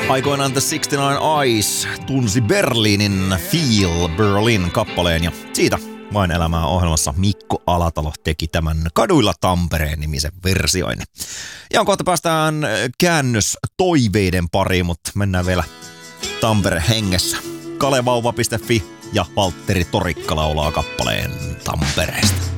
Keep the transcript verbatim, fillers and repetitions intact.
Aikoinaan The sixty-nine Eyes tunsi Berliinin Feel Berlin kappaleen ja siitä Vain elämää ohjelmassa Mikko Alatalo teki tämän Kaduilla Tampereen nimisen versioin. Ja kohta päästään käännös toiveiden pariin, mutta mennään vielä Tampere hengessä. kalevauva piste fi ja Valtteri Torikka laulaa kappaleen Tampereesta.